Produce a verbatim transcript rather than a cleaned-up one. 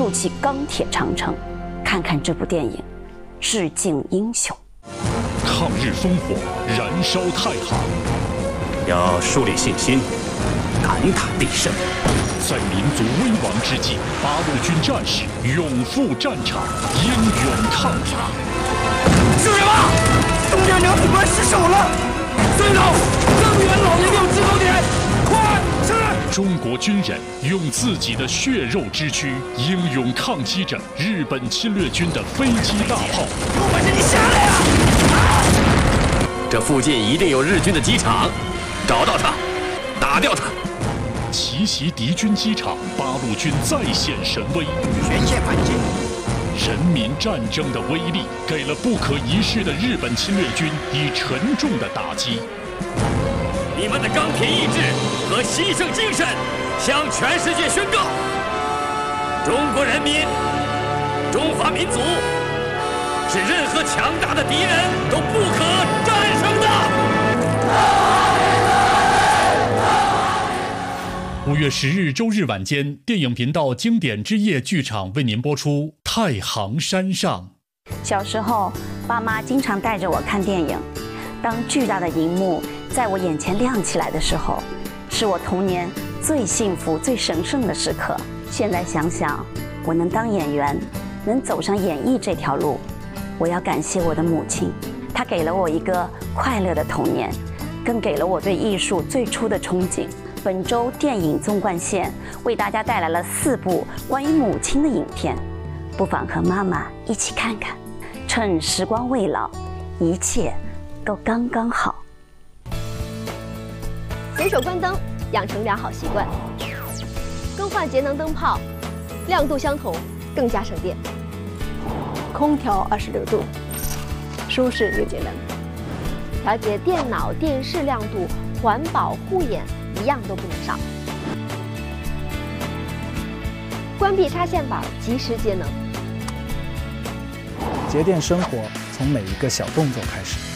筑起钢铁长城。看看这部电影，致敬英雄。 抗日烽火，燃烧太行。 要树立信心，敢打必胜。 在民族危亡之际，八路军战士勇赴战场，英勇抗法。 是什么？东边两虎关失守了！孙老，增援老爷庙制高点，快！是。 中国军人用自己的血肉之躯，英勇抗击着日本侵略军的飞机大炮。 有本事你下来呀！啊！ 这附近一定有日军的机场，找到它，打掉它。 奇袭敌军机场，八路军再现神威， 全线反击。 人民战争的威力，给了不可一世的日本侵略军以沉重的打击。 你们的钢铁意志和牺牲精神，向全世界宣告：中国人民、中华民族是任何强大的敌人都不可战胜的。 五月十日周日晚间，电影频道经典之夜剧场为您播出《太行山上》。 小时候，爸妈经常带着我看电影。当巨大的荧幕在我眼前亮起来的时候，是我童年最幸福、最神圣的时刻。现在想想，我能当演员，能走上演艺这条路，我要感谢我的母亲，她给了我一个快乐的童年，更给了我对艺术最初的憧憬。本周电影纵贯线为大家带来了四部关于母亲的影片，不妨和妈妈一起看看，趁时光未老，一切都刚刚好。 随手关灯，养成良好习惯。更换节能灯泡，亮度相同，更加省电。空调二十六度，舒适又节能。调节电脑、电视亮度，环保护眼。一样都不能少。关闭插线板，及时节能。 节电生活从每一个小动作开始。